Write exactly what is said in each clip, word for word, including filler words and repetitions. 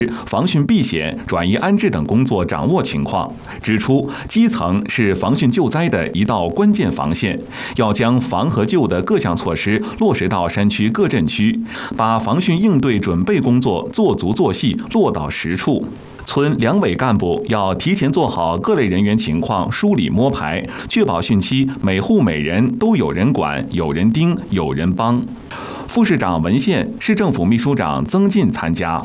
防汛避险、转移安置等工作掌握情况，指出基层是防汛救灾的一道关键防线，要将防和救的各项措施落实到山区各镇区，把防汛应对准备工作做足做细，落到实处。村两委干部要提前做好各类人员情况梳理摸排，确保汛期每户每人都有人管、有人盯、有人帮。副市长文宪、市政府秘书长曾进参加。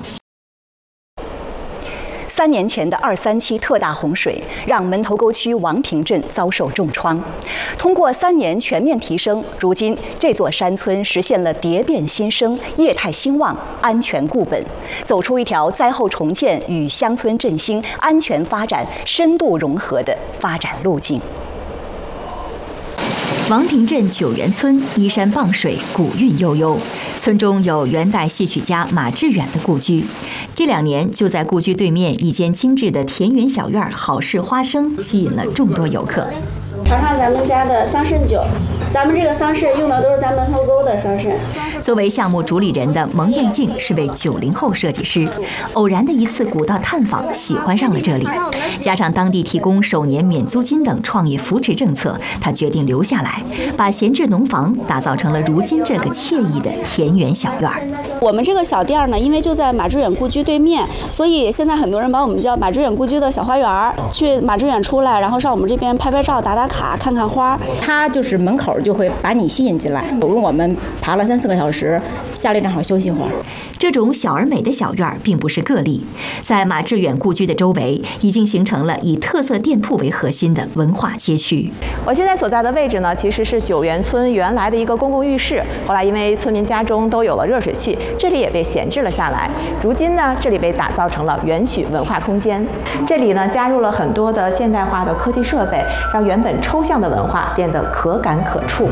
三年前的二三期特大洪水，让门头沟区王坪镇遭受重创。通过三年全面提升，如今这座山村实现了蝶变新生、业态兴旺、安全固本，走出一条灾后重建与乡村振兴、安全发展深度融合的发展路径。 王坪镇九原村依山傍水，古韵悠悠。村中有元代戏曲家马致远的故居。这两年，就在故居对面一间精致的田园小院，好事花生吸引了众多游客。 尝尝咱们家的桑葚酒，咱们这个桑葚用的都是咱门头沟的桑葚。 作为项目主理人的蒙艳静是位九零后设计师，偶然的一次古道探访，喜欢上了这里。加上当地提供首年免租金等创业扶持政策，他决定留下来，把闲置农房打造成了如今这个惬意的田园小院。 我们这个小店呢，因为就在马致远故居对面，所以现在很多人把我们叫马致远故居的小花园。去马致远出来，然后上我们这边拍拍照、打打卡、看看花。 他就是门口就会把你吸引进来。我跟我们爬了三四个小时，下来正好休息会儿。 这种小而美的小院并不是个例，在马致远故居的周围已经形成了以特色店铺为核心的文化街区。 我现在所在的位置呢，其实是九原村原来的一个公共浴室，后来因为村民家中都有了热水器，这里也被闲置了下来。如今呢，这里被打造成了园曲文化空间。这里呢，加入了很多的现代化的科技设备，让原本抽象的文化变得可感可触。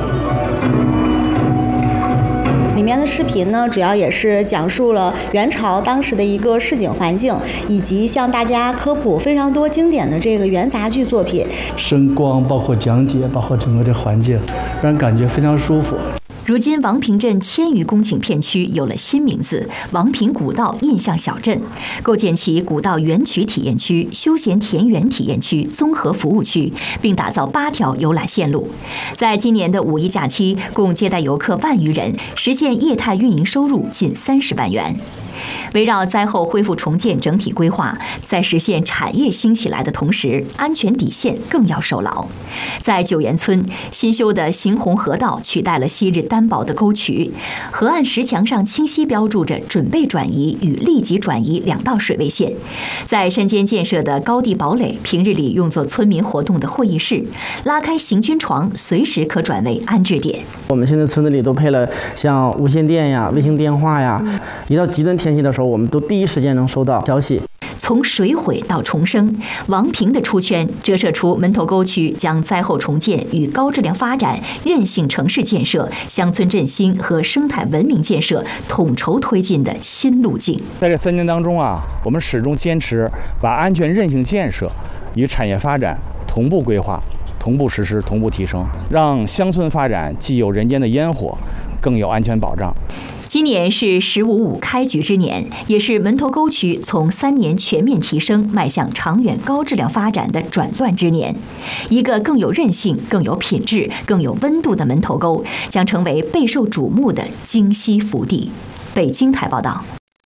里面的视频呢，主要也是讲述了元朝当时的一个市井环境，以及向大家科普非常多经典的这个元杂剧作品。 声光包括讲解，包括整个这环境，让人感觉非常舒服。 如今，王坪镇千余公顷片区有了新名字——王坪古道印象小镇，构建起古道园曲体验区、休闲田园体验区、综合服务区，并打造八条游览线路。在今年的五一假期，共接待游客万余人，实现业态运营收入近三十万元。围绕灾后恢复重建整体规划，在实现产业兴起来的同时，安全底线更要守牢。在九原村，新修的行洪河道取代了昔日单薄的沟渠，河岸石墙上清晰标注着准备转移与立即转移两道水位线。在山间建设的高地堡垒，平日里用作村民活动的会议室，拉开行军床，随时可转为安置点。 我们现在村子里都配了像无线电呀、卫星电话呀，一到极端天气的时候，我们都第一时间能收到消息。 从水毁到重生，王坪的出圈折射出门头沟区将灾后重建与高质量发展、韧性城市建设、乡村振兴和生态文明建设统筹推进的新路径。 在这三年当中啊，我们始终坚持把安全韧性建设与产业发展同步规划、同步实施、同步提升，让乡村发展既有人间的烟火，更有安全保障。 今年是“十五五”开局之年，也是门头沟区从三年全面提升迈向长远高质量发展的转段之年。一个更有韧性、更有品质、更有温度的门头沟，将成为备受瞩目的京西福地。北京台报道。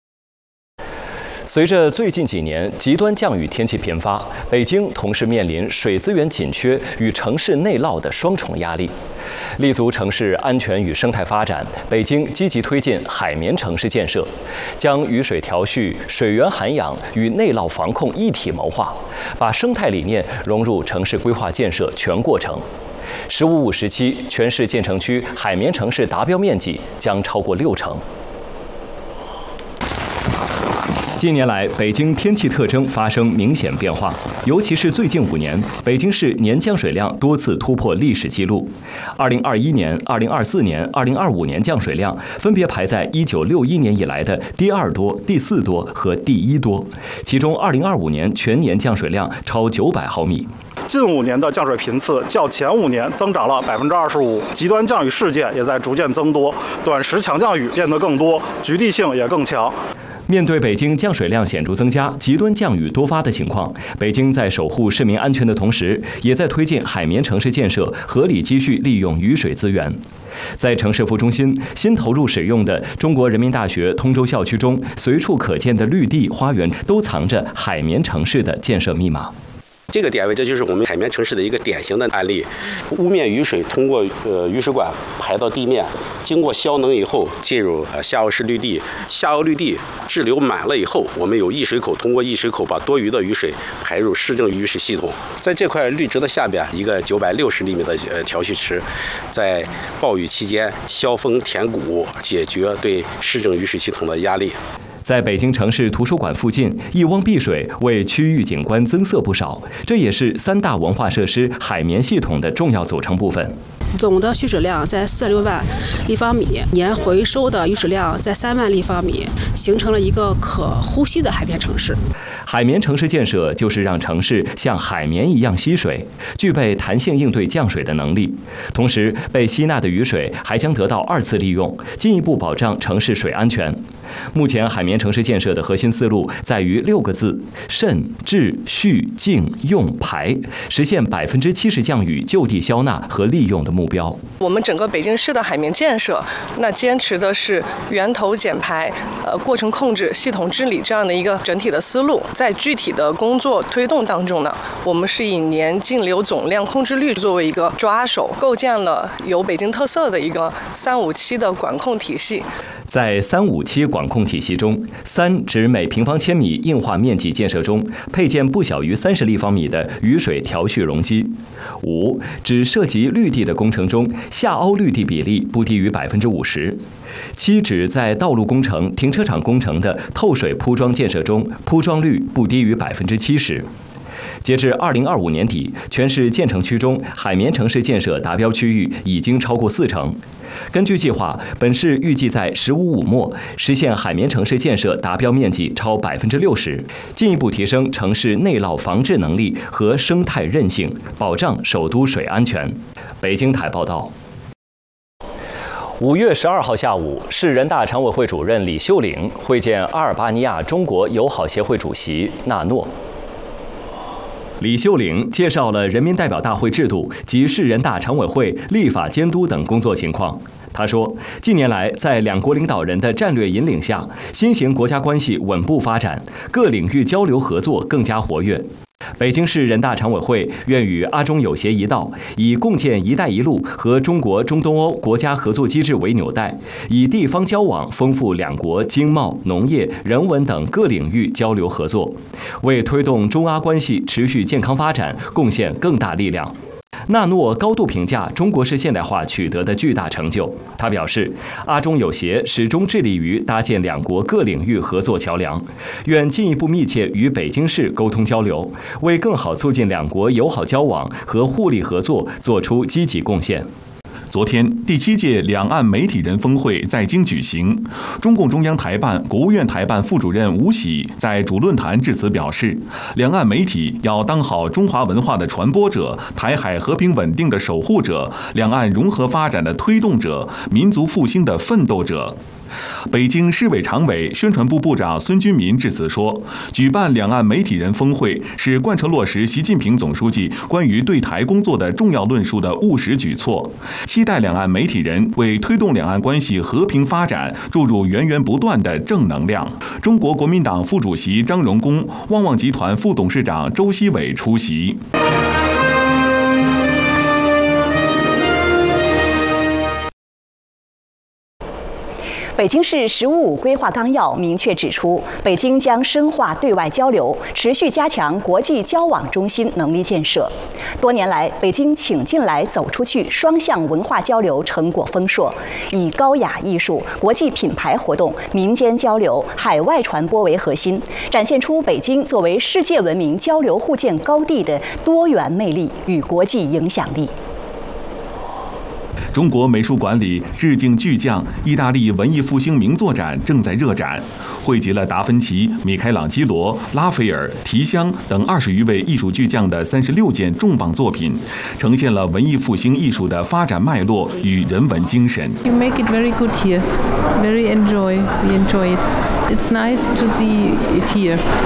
随着最近几年极端降雨天气频发，北京同时面临水资源紧缺与城市内涝的双重压力。立足城市安全与生态发展，北京积极推进海绵城市建设，将雨水调蓄、水源涵养与内涝防控一体谋划，把生态理念融入城市规划建设全过程。“十五五”时期，全市建成区海绵城市达标面积将超过六成。近年来，北京天气特征发生明显变化，尤其是最近五年，北京市年降水量多次突破历史记录。二零二一年、二零二四年、二零二五年降水量分别排在一九六一年以来的第二多、第四多和第一多，其中二零二五年全年降水量超九百毫米。 近五年的降水频次较前五年增长了百分之二十五，极端降雨事件也在逐渐增多，短时强降雨变得更多，局地性也更强。 面对北京降水量显著增加、极端降雨多发的情况，北京在守护市民安全的同时，也在推进海绵城市建设，合理积蓄利用雨水资源。在城市副中心新投入使用的中国人民大学通州校区中，随处可见的绿地、花园都藏着海绵城市的建设密码。 这个点位，这就是我们海绵城市的一个典型的案例。污面雨水通过呃雨水管排到地面，经过消能以后进入呃下游式绿地，下游绿地滞留满了以后，我们有溢水口，通过溢水口把多余的雨水排入市政雨水系统。在这块绿植的下边，一个九百六十厘米的呃调蓄池，在暴雨期间消峰填谷，解决对市政雨水系统的压力。 在北京城市图书馆附近，一汪碧水为区域景观增色不少，这也是三大文化设施海绵系统的重要组成部分。 总的蓄水量在四十六万立方米，年回收的雨水量在三万立方米，形成了一个可呼吸的海绵城市。 海绵城市建设就是让城市像海绵一样吸水，具备弹性应对降水的能力。同时，被吸纳的雨水还将得到二次利用，进一步保障城市水安全。目前海绵城市建设的核心思路在于六个字：慎、治、蓄、净、用、排，实现百分之七十降雨就地消纳和利用的目标。 我们整个北京市的海绵建设，那坚持的是源头减排、呃过程控制、系统治理这样的一个整体的思路。在具体的工作推动当中呢，我们是以年径流总量控制率作为一个抓手，构建了有北京特色的一个三五七的管控体系。 在三五七管控体系中，三指每平方千米硬化面积建设中配建不小于三十立方米的雨水调蓄容积；五指涉及绿地的工程中，下凹绿地比例不低于百分之五十；七指在道路工程、停车场工程的透水铺装建设中，铺装率不低于百分之七十。截至二零二五年底，全市建成区中海绵城市建设达标区域已经超过四成。根据计划，本市预计在“十五五”末实现海绵城市建设达标面积超百分之六十，进一步提升城市内涝防治能力和生态韧性，保障首都水安全。北京台报道。五月十二号下午，市人大常委会主任李秀玲会见阿尔巴尼亚中国友好协会主席纳诺。李秀玲介绍了人民代表大会制度及市人大常委会立法监督等工作情况。他说，近年来，在两国领导人的战略引领下，新型国家关系稳步发展，各领域交流合作更加活跃。北京市人大常委会愿与阿中友协一道，以共建“一带一路”和中国中东欧国家合作机制为纽带，以地方交往丰富两国经贸、农业、人文等各领域交流合作，为推动中阿关系持续健康发展贡献更大力量。纳诺高度评价中国式现代化取得的巨大成就。他表示，阿中友协始终致力于搭建两国各领域合作桥梁，愿进一步密切与北京市沟通交流，为更好促进两国友好交往和互利合作做出积极贡献。 昨天，第七届两岸媒体人峰会在京举行。中共中央台办、国务院台办副主任吴喜在主论坛致辞表示，两岸媒体要当好中华文化的传播者、台海和平稳定的守护者、两岸融合发展的推动者、民族复兴的奋斗者。北京市委常委、宣传部部长孙军民致辞说，举办两岸媒体人峰会是贯彻落实习近平总书记关于对台工作的重要论述的务实举措，期待两岸媒体人为推动两岸关系和平发展注入源源不断的正能量。中国国民党副主席张荣恭、旺旺集团副董事长周锡伟出席。 北京市“十五五”规划纲要明确指出，北京将深化对外交流，持续加强国际交往中心能力建设。多年来，北京“请进来，走出去”双向文化交流成果丰硕，以高雅艺术、国际品牌活动、民间交流、海外传播为核心，展现出北京作为世界文明交流互鉴高地的多元魅力与国际影响力。 中国美术馆里致敬巨匠意大利文艺复兴名作展正在热展，汇集了达芬奇、米开朗基罗、拉斐尔、提香等二十余位艺术巨匠的三十六件重磅作品，呈现了文艺复兴艺术的发展脉络与人文精神。 You make it very good here, very enjoy, we enjoy it. It's nice to see it here.